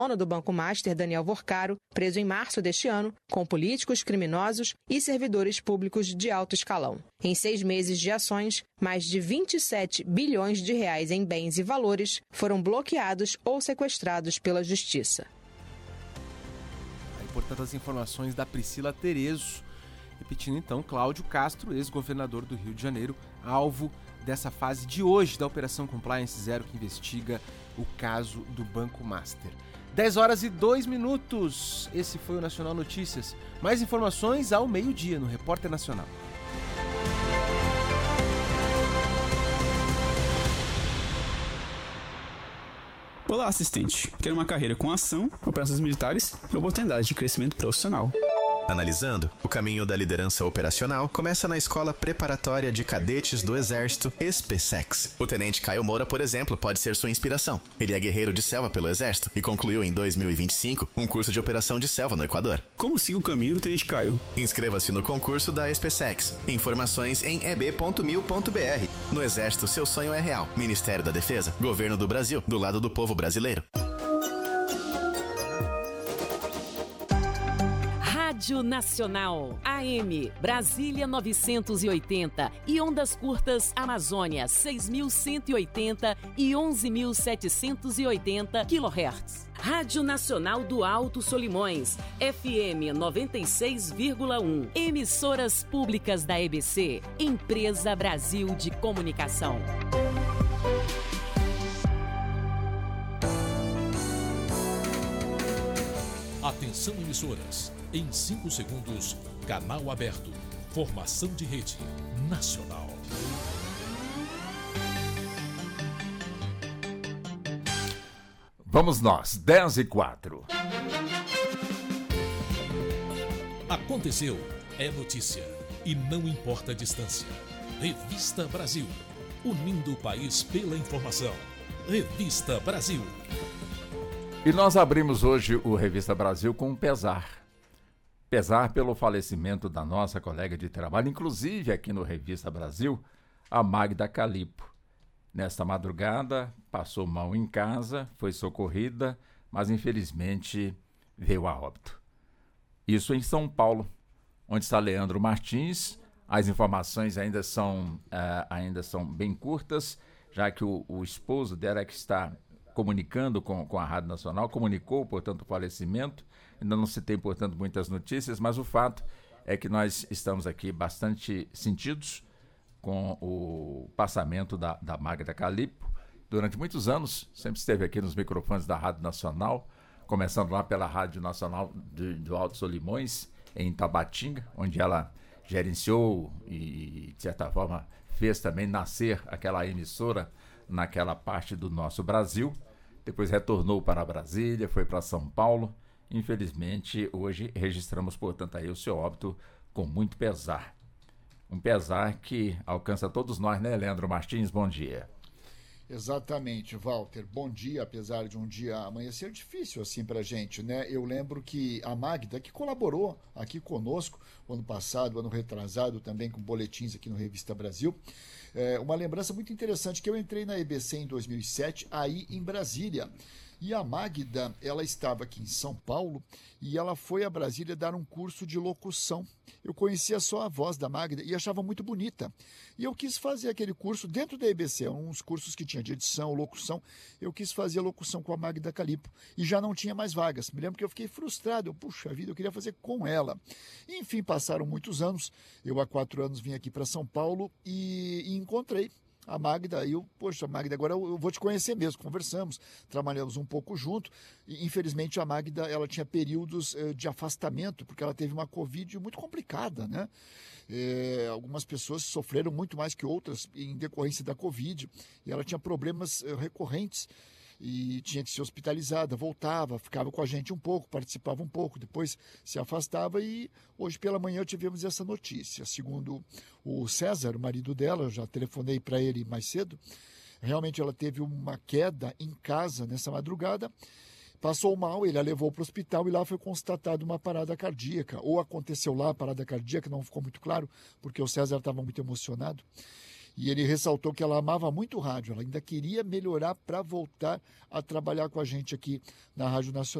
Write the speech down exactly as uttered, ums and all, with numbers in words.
dono do Banco Master, Daniel Vorcaro, preso em março deste ano, com políticos, criminosos e servidores públicos de alto escalão. Em seis meses de ações, mais de vinte e sete bilhões de reais em bens e valores foram bloqueados ou sequestrados pela Justiça. Aí, portanto, as informações da Priscila Terezo. Repetindo então, Cláudio Castro, ex-governador do Rio de Janeiro, alvo dessa fase de hoje da Operação Compliance Zero, que investiga o caso do Banco Master. dez horas e dois minutos. Esse foi o Nacional Notícias. Mais informações ao meio-dia no Repórter Nacional. Olá, assistente. Quer uma carreira com ação, operações militares e oportunidades de crescimento profissional. Analisando, o caminho da liderança operacional começa na Escola Preparatória de Cadetes do Exército, ESPESEX. O tenente Caio Moura, por exemplo, pode ser sua inspiração. Ele é guerreiro de selva pelo Exército e concluiu em dois mil e vinte e cinco um curso de operação de selva no Equador. Como siga o caminho do tenente Caio? Inscreva-se no concurso da ESPESEX. Informações em e b ponto mil ponto b r. No Exército, seu sonho é real. Ministério da Defesa, Governo do Brasil, do lado do povo brasileiro. Rádio Nacional, A M, Brasília novecentos e oitenta e ondas curtas Amazônia seis mil cento e oitenta e onze mil setecentos e oitenta quilohertz. Rádio Nacional do Alto Solimões, F M noventa e seis vírgula um. Emissoras públicas da E B C, Empresa Brasil de Comunicação. Atenção, emissoras. Em cinco segundos, canal aberto. Formação de rede nacional. Vamos nós, dez e quatro. Aconteceu, é notícia. E não importa a distância. Revista Brasil. Unindo o país pela informação. Revista Brasil. E nós abrimos hoje o Revista Brasil com um pesar. Pesar pelo falecimento da nossa colega de trabalho, inclusive aqui no Revista Brasil, a Magda Calipo. Nesta madrugada, passou mal em casa, foi socorrida, mas infelizmente veio a óbito. Isso em São Paulo, onde está Leandro Martins. As informações ainda são, uh, ainda são bem curtas, já que o, o esposo dela é que está comunicando com, com a Rádio Nacional, comunicou, portanto, o falecimento. Ainda não se tem, portanto, muitas notícias, mas o fato é que nós estamos aqui bastante sentidos com o passamento da, da Magda Calipo. Durante muitos anos, sempre esteve aqui nos microfones da Rádio Nacional, começando lá pela Rádio Nacional de, do Alto Solimões, em Tabatinga, onde ela gerenciou e, de certa forma, fez também nascer aquela emissora naquela parte do nosso Brasil. Depois retornou para Brasília, foi para São Paulo. Infelizmente, hoje registramos, portanto, aí o seu óbito com muito pesar. Um pesar que alcança todos nós, né, Leandro Martins? Bom dia. Exatamente, Walter. Bom dia, apesar de um dia amanhecer difícil assim pra gente, né? Eu lembro que a Magda, que colaborou aqui conosco ano passado, ano retrasado, também com boletins aqui no Revista Brasil, é uma lembrança muito interessante que eu entrei na E B C em dois mil e sete, aí em Brasília. E a Magda, ela estava aqui em São Paulo e ela foi a Brasília dar um curso de locução. Eu conhecia só a voz da Magda e achava muito bonita. E eu quis fazer aquele curso dentro da E B C, uns cursos que tinha de edição, locução. Eu quis fazer locução com a Magda Calipo e já não tinha mais vagas. Me lembro que eu fiquei frustrado. Eu, puxa vida, eu queria fazer com ela. Enfim, passaram muitos anos. Eu há quatro anos vim aqui para São Paulo e, e encontrei a Magda. E eu, poxa, Magda, agora eu vou te conhecer mesmo. Conversamos, trabalhamos um pouco junto. E, infelizmente, a Magda, ela tinha períodos eh, de afastamento, porque ela teve uma Covid muito complicada, né? Eh, algumas pessoas sofreram muito mais que outras em decorrência da Covid. E ela tinha problemas eh, recorrentes. E tinha que ser hospitalizada, voltava, ficava com a gente um pouco, participava um pouco, depois se afastava e hoje pela manhã tivemos essa notícia. Segundo o César, o marido dela, eu já telefonei para ele mais cedo, realmente ela teve uma queda em casa nessa madrugada, passou mal, ele a levou para o hospital e lá foi constatada uma parada cardíaca, ou aconteceu lá a parada cardíaca, não ficou muito claro, porque o César estava muito emocionado. E ele ressaltou que ela amava muito o rádio, ela ainda queria melhorar para voltar a trabalhar com a gente aqui na Rádio Nacional.